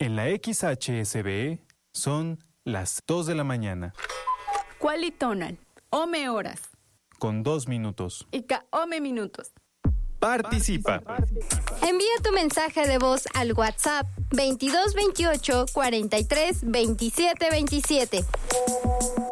En la XHSB son las 2 de la mañana. Cualitonal, ome horas. Con 2 minutos. Ica ome minutos. Participa. Envía tu mensaje de voz al WhatsApp 2228 43 27 27.